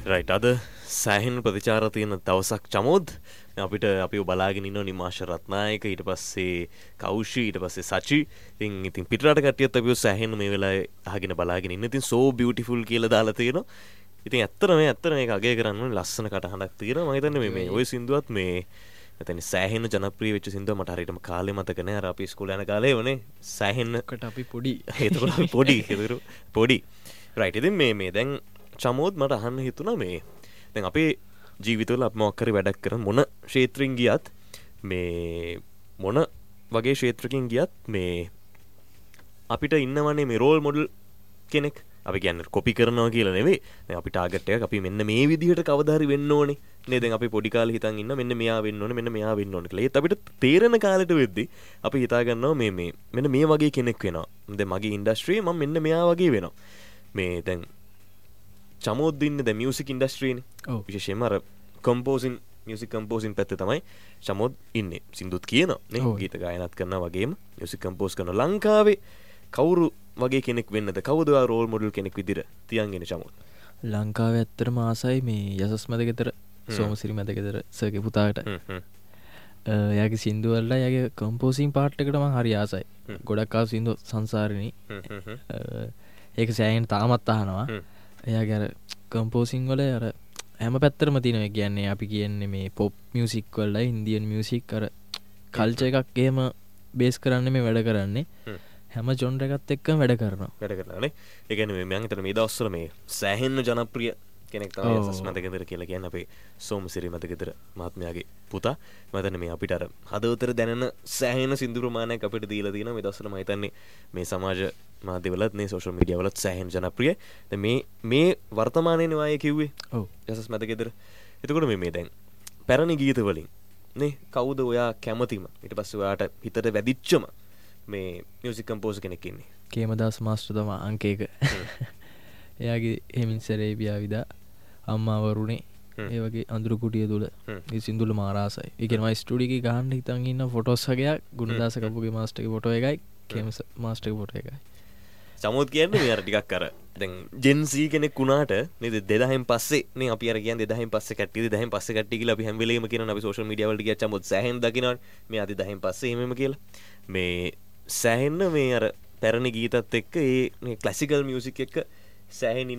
Right අද සෑහෙන ප්‍රතිචාර තියෙන දවසක් චමෝද් අපිට අපි බලාගෙන ඉන්නවා නිමාෂ රත්නායක ඊට පස්සේ කෞෂි ඊට පස්සේ සචි ඉතින් පිටරට කට්ටියත් අපිව සෑහෙන මේ වෙලාවේ අහගෙන බලාගෙන ඉන්න. ඉතින් so beautiful කියලා දාලා තියෙනවා. ඉතින් ඇත්තට මේක අගය කරන්න ඕනේ ලස්සන කටහඬක් තියෙනවා. මම හිතන්නේ මේ ওই සින්දුවත් මේ නැත්නම් සෑහෙන ජනප්‍රිය වෙච්ච සින්දුව මට හරියටම කාලේ මතක නෑ. අර අපි ඉස්කෝලේ යන කාලේ වනේ සෑහෙනකට අපි පොඩි ඒතකොට අපි පොඩි රයිට් ඉතින් මේ දැන් චමෝද් මට අහන්න හිතුණා මේ දැන් අපේ ජීවිතවල අපි මොකක් හරි වැඩක් කරන මොන ක්ෂේත්‍රෙන් ගියත් මේ මොන වගේ ක්ෂේත්‍රකින් ගියත් මේ අපිට ඉන්නවනේ මේ රෝල් මොඩල් කෙනෙක්. අපි කියන්නේ කොපි කරනවා කියලා නෙවෙයි. දැන් අපි ටාගට් එකක් අපි මෙන්න මේ විදිහට කවදා හරි වෙන්න ඕනේ. නේ දැන් අපි පොඩි කාලේ හිතන් ඉන්න මෙන්න මෙයා වෙන්න ඕනේ මෙන්න මෙයා වෙන්න ඕනේ කියලා. ඒත් අපිට තේරෙන කාලෙට වෙද්දි අපි හිතා ගන්නවා මේ මෙන්න මේ වගේ කෙනෙක් වෙනවා. දැන් මගේ ඉන්ඩස්ට්‍රියේ මම මෙන්න මෙයා වගේ වෙනවා. මේ දැන් චමෝද් ඉන්නේ දැන් මියුසික් ඉන්ඩස්ට්‍රියේනේ. ඔව්. විශේෂයෙන්ම අර කම්පෝසින් මියුසික් කම්පෝසින් පැත්තේ තමයි චමෝද් ඉන්නේ. සින්දුත් කියනවා නේ. ගීත ගායනාත් කරනවා වගේම මියුසික් කම්පෝස් කරන ලංකාවේ කවුරු වගේ කෙනෙක් වෙන්නද? කවුද ආ රෝල් මොඩල් කෙනෙක් විදිහට තියන්ගෙන චමෝද්? ලංකාවේ ඇත්තටම ආසයි මේ යසස් මැදගෙදර සෝමසිරි මැදගෙදර සර්ගේ පුතාට. එයාගේ සින්දු වල එයාගේ කම්පෝසින් පාර්ට් එකට මම හරි ආසයි. ගොඩක් ආස සින්දු සංසාරිනී. ඒක සෑහෙන තාමත් අහනවා. එයාගේ අර කම්පෝසින් වල අර හැම පැත්තරම තියෙනවා. කියන්නේ අපි කියන්නේ මේ පොප් මියුසික් වල ඉන්දියන් මියුසික් අර කල්චර් එකක් එහෙම බේස් කරන්නේ මේ වැඩ කරන්නේ. හැම ජොන්ර් එකත් එක්කම වැඩ කරනවා නේ. ඒ කියන්නේ මම හිතන මේ දවස්වල මේ සෑහෙන ජනප්‍රිය කෙනෙක් තමයි යසස් මැදගෙදර කියලා කියන්නේ අපේ සෝමසිරි මැදගෙදර මහත්මයාගේ පුතා. මම හිතන්නේ මේ අපිට අර හදවතට දැනෙන සෑහෙන සින්දු ප්‍රමාණයක් අපිට දීලා තියෙනවා. මේ දවස්වල මම හිතන්නේ මේ සමාජ මාධ්‍යවලත් නේ සෝෂල් මීඩියා වලත් සෑහෙන ජනප්‍රියයි. දැන් මේ වර්තමානයේනේ වායේ කිව්වේ. ඔව්. යසස් මැදගෙදර. එතකොට මේ දැන් පැරණි ගීත වලින් නේ කවුද ඔයා කැමතිම? ඊට පස්සේ ඔයාට හිතට වැදිච්චම මේ මියුසික් කම්පෝසර් කෙනෙක් ඉන්නේ. කේමදාස් මාස්ටර් තමයි අංක 1. එයාගේ හෙමින් සරේබියා විදා අම්මා වරුනේ ඒ වගේ අඳුරු කුටිය තුල මේ සින්දුල මාරාසයි. ඒ කියන්නේ මම ස්ටුඩියෝ එකේ ගහන්න හිතන් ඉන්න ෆොටෝස් වගේක් ගුණදාස කපුගේ මාස්ටර්ගේ ෆොටෝ එකයි කේම මාස්ටර්ගේ ෆොටෝ එකයි. චමෝද් කියන්නේ මේ අර ටිකක් අර දැන් ජෙන් සී කෙනෙක් වුණාට නේද 2000න් පස්සේ නේ අපි අර කියන්නේ 2000න් පස්සේ කට්ටිය 2000න් පස්සේ කට්ටිය කියලා අපි හැම වෙලේම කියනවා අපි සෝෂල් මීඩියා වලට ගියා චමෝද් සෑහෙන දකින්නවනේ මේ අද 2000න් පස්සේ එහෙමම කියලා මේ සෑහෙන්න මේ අර පැරණි ගීතත් එක්ක ඒ ක්ලාසිකල් මියුසික් එක්ක සෑහෙන